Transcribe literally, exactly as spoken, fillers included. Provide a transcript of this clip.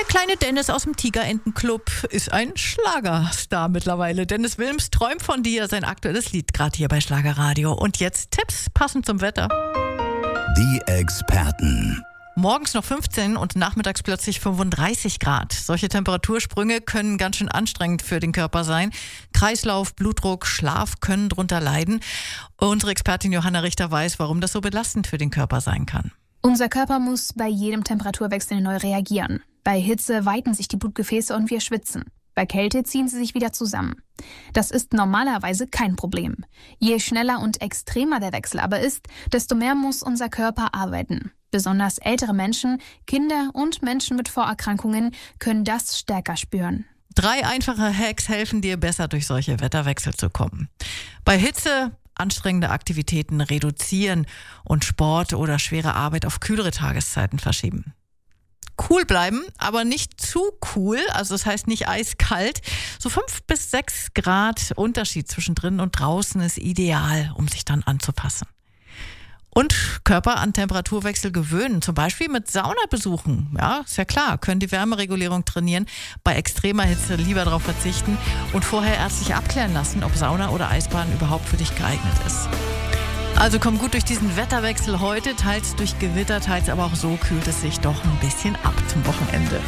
Der kleine Dennis aus dem Tigerentenclub ist ein Schlagerstar mittlerweile. Dennis Wilms träumt von dir, sein aktuelles Lied, gerade hier bei Schlagerradio. Und jetzt Tipps passend zum Wetter. Die Experten. Morgens noch fünfzehn und nachmittags plötzlich fünfunddreißig Grad. Solche Temperatursprünge können ganz schön anstrengend für den Körper sein. Kreislauf, Blutdruck, Schlaf können drunter leiden. Unsere Expertin Johanna Richter weiß, warum das so belastend für den Körper sein kann. Unser Körper muss bei jedem Temperaturwechsel neu reagieren. Bei Hitze weiten sich die Blutgefäße und wir schwitzen. Bei Kälte ziehen sie sich wieder zusammen. Das ist normalerweise kein Problem. Je schneller und extremer der Wechsel aber ist, desto mehr muss unser Körper arbeiten. Besonders ältere Menschen, Kinder und Menschen mit Vorerkrankungen können das stärker spüren. Drei einfache Hacks helfen dir, besser durch solche Wetterwechsel zu kommen. Bei Hitze anstrengende Aktivitäten reduzieren und Sport oder schwere Arbeit auf kühlere Tageszeiten verschieben. Cool bleiben, aber nicht zu cool, also das heißt nicht eiskalt. So fünf bis sechs Grad Unterschied zwischen drinnen und draußen ist ideal, um sich dann anzupassen. Und Körper an Temperaturwechsel gewöhnen, zum Beispiel mit Saunabesuchen. Ja, ist ja klar, können die Wärmeregulierung trainieren, bei extremer Hitze lieber darauf verzichten und vorher ärztlich abklären lassen, ob Sauna oder Eisbahn überhaupt für dich geeignet ist. Also komm gut durch diesen Wetterwechsel heute, teils durch Gewitter, teils aber auch so kühlt es sich doch ein bisschen ab zum Wochenende.